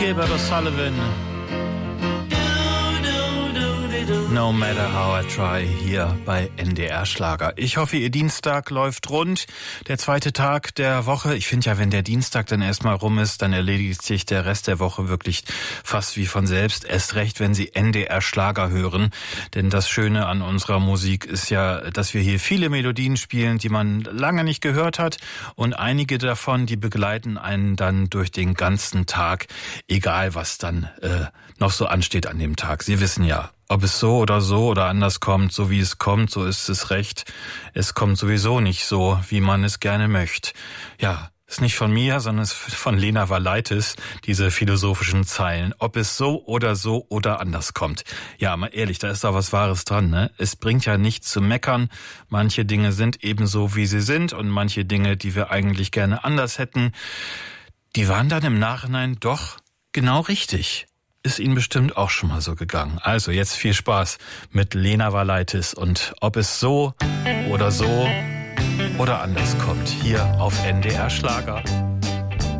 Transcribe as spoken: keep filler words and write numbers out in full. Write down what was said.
Gilbert O'Sullivan. No matter how I try, hier bei N D R Schlager. Ich hoffe, Ihr Dienstag läuft rund. Der zweite Tag der Woche. Ich finde ja, wenn der Dienstag dann erstmal rum ist, dann erledigt sich der Rest der Woche wirklich fast wie von selbst. Erst recht, wenn Sie N D R Schlager hören. Denn das Schöne an unserer Musik ist ja, dass wir hier viele Melodien spielen, die man lange nicht gehört hat. Und einige davon, die begleiten einen dann durch den ganzen Tag, egal was dann äh, noch so ansteht an dem Tag. Sie wissen ja, ob es so oder so oder anders kommt, so wie es kommt, so ist es recht. Es kommt sowieso nicht so, wie man es gerne möchte. Ja, ist nicht von mir, sondern ist von Lena Valaitis, diese philosophischen Zeilen. Ob es so oder so oder anders kommt. Ja, mal ehrlich, da ist da was Wahres dran, ne? Es bringt ja nichts zu meckern. Manche Dinge sind eben so, wie sie sind, und manche Dinge, die wir eigentlich gerne anders hätten, die waren dann im Nachhinein doch genau richtig. Ist Ihnen bestimmt auch schon mal so gegangen. Also jetzt viel Spaß mit Lena Valaitis und ob es so oder so oder anders kommt, hier auf N D R Schlager.